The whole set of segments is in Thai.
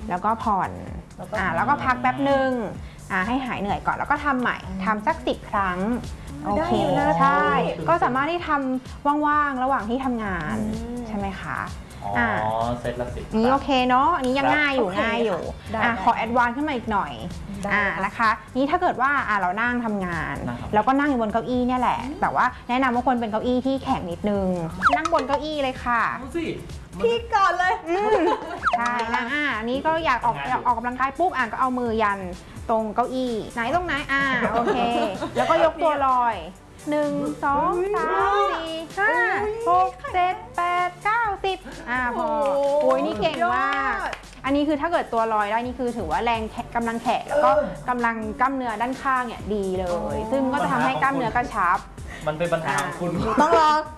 แล้วก็ผ่อนแล้วก็พักแป๊บหนึ่งให้หายเหนื่อยก่อนแล้วก็ทำใหม่ทำสัก10 ครั้งโอเคใช่ก็สามารถที่ทำว่างๆระหว่างที่ทำงานใช่ไหมคะเซตละ10 นี้โอเคเนาะอันนี้ยังง่ายอยู่ขอแอดวานซ์ขึ้นมาอีกหน่อยนะคะนี่ถ้าเกิดว่าเรานั่งทำงานแล้วก็นั่งอยู่บนเก้าอี้เนี่ยแหละแต่ว่าแนะนำว่าควรเป็นเก้าอี้ที่แข็งนิดนึงนั่งบนเก้าอี้เลยค่ะพี่ก่อนเลยใช่นะอันนี้ก็อยากออกกำลังกายปุ๊บก็เอามือยันตรงเก้าอี้ไหนตรงไหนโอเคแล้วก็ยกตัวลอย1 2 3 4 5 6 7 8 9 10พอโอ้ยนี่เก่งมากอันนี้คือถ้าเกิดตัวลอยได้นี่คือถือว่าแรงกำลังแขนแล้วก็กำลังกล้ามเนื้อด้านข้างเนี่ยดีเลยซึ่งก็จะทำให้กล้ามเนื้อกระชับมันเป็นปัญหาของคุณต้องลอง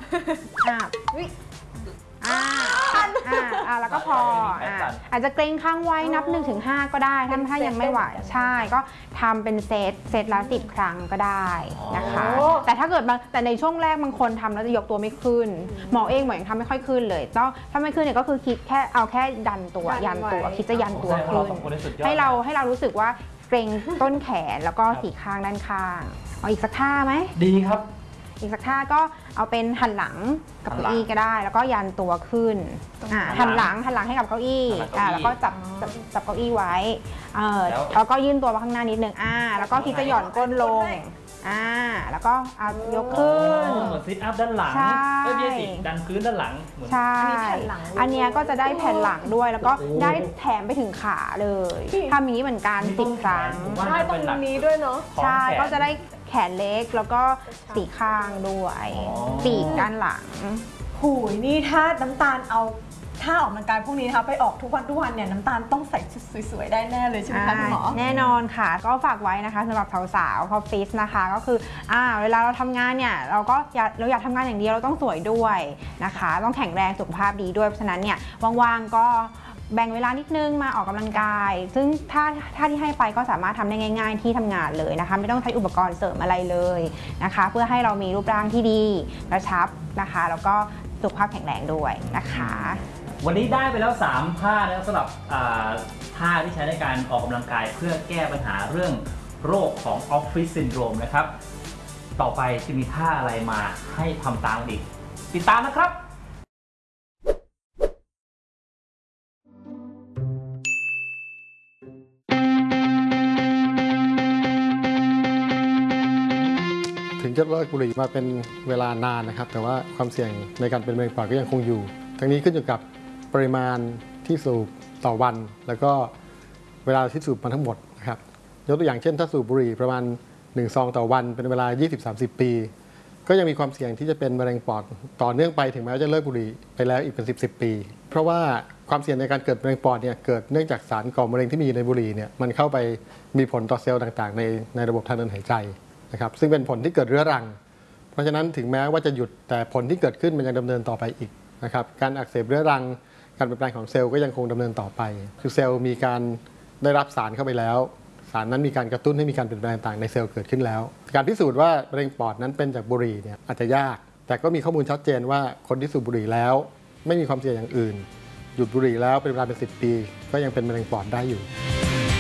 แล้วก็พออาจจะเกรงข้างไว้นับ 1-5 ก็ได้ถ้ายังไม่ไหวใช่ก็ทำเป็นเซตละ10 ครั้งก็ได้นะคะแต่ถ้าเกิดแต่ในช่วงแรกบางคนทำแล้วจะยกตัวไม่ขึ้นหมอเองยังทำไม่ค่อยขึ้นเลยต้องถ้าไม่ขึ้นเนี่ยก็คือคิดแค่เอาแค่ดันตัวยันตัวคิดจะยันตัวขึ้นให้เรารู้สึกว่าเกรงต้นแขนแล้วก็4 ข้างด้านข้างเอาอีกสักท่าไหมดีครับอีกสักท่าก็เอาเป็นหันหลังกับเก้าอี้ก็ได้แล้วก็ยันตัวขึ้นหันหลังให้กับเก้าอี้แล้วก็จับเก้าอี้ไว้แล้วก็ยื่นตัวไปข้างหน้านิดนึงแล้วก็คิดจะหย่อนก้นลงแล้วก็ยกขึ้นเหมือนซิทอัพด้านหลังไม่ใช่สิดันพื้นด้านหลังใช่อันนี้ก็จะได้แผ่นหลังด้วยแล้วก็ได้แถมไปถึงขาเลยทำอย่างนี้เหมือนกัน10 ครั้งใช่ตรงนี้ด้วยเนาะใช่ก็จะได้แขนเล็กแล้วก็4 ข้างด้วยปีกด้านหลังหูยนี่ถ้าน้ำตาลเอาถ้าออกกำลังกายพวกนี้นะคะไปออกทุกวันเนี่ยน้ำตาลต้องใส่ชุดสวยๆได้แน่เลยใช่ไหมคะคุณหมอแน่นอนค่ะก็ฝากไว้นะคะสำหรับสาวๆพอฟิตนะคะก็คือเวลาเราทำงานเนี่ยเราอยากทำงานอย่างเดียวเราต้องสวยด้วยนะคะต้องแข็งแรงสุขภาพดีด้วยเพราะฉะนั้นเนี่ยว่างๆก็แบ่งเวลานิดนึงมาออกกำลังกายซึ่งถ้าที่ให้ไปก็สามารถทำได้ง่ายๆที่ทำงานเลยนะคะไม่ต้องใช้อุปกรณ์เสริมอะไรเลยนะคะเพื่อให้เรามีรูปร่างที่ดีกระชับนะคะแล้วก็สุขภาพแข็งแรงด้วยนะคะวันนี้ได้ไปแล้ว3 ท่าแล้วสำหรับท่าที่ใช้ในการออกกำลังกายเพื่อแก้ปัญหาเรื่องโรคของออฟฟิศซินโดรมนะครับต่อไปจะมีท่าอะไรมาให้ทำตามอีกติดตามนะครับถึงจะเลิกบุหรี่มาเป็นเวลานานนะครับแต่ว่าความเสี่ยงในการเป็นมะเร็งปอดก็ยังคงอยู่ทั้งนี้ขึ้นอยู่กับปริมาณที่สูบต่อวันแล้วก็เวลาที่สูบมาทั้งหมดนะครับยกตัวอย่างเช่นถ้าสูบบุหรี่ประมาณ1 ซองต่อวันเป็นเวลา 20-30 ปีก็ยังมีความเสี่ยงที่จะเป็นมะเร็งปอดต่อเนื่องไปถึงแม้จะเลิกบุหรี่ไปแล้วอีกเป็น10 ปีเพราะว่าความเสี่ยงในการเกิดมะเร็งปอดเนี่ยเกิดเนื่องจากสารก่อมะเร็งที่มีในบุหรี่เนี่ยมันเข้าไปมีผลต่อเซลล์ต่างๆในระบบทางเดินหายใจนะครับซึ่งเป็นผลที่เกิดเรื้อรังเพราะฉะนั้นถึงแม้ว่าจะหยุดแต่ผลที่เกิดขึ้นมันยังดำเนินต่อไปอีกนะครับการอักเสบเรื้อรังการเปลี่ยนแปลงของเซลล์ก็ยังคงดำเนินต่อไปคือเซลล์มีการได้รับสารเข้าไปแล้วสารนั้นมีการกระตุ้นให้มีการเปลี่ยนแปลงต่างในเซลล์เกิดขึ้นแล้วการพิสูจน์ว่ามะเร็งปอดนั้นเป็นจากบุหรี่เนี่ยอาจจะยากแต่ก็มีข้อมูลชัดเจนว่าคนที่สูบบุหรี่แล้วไม่มีความเสี่ยงอย่างอื่นหยุดบุหรี่แล้วเป็นเวลาเป็น10 ปีก็ยังเป็นมะเร็งปอดได้อยู่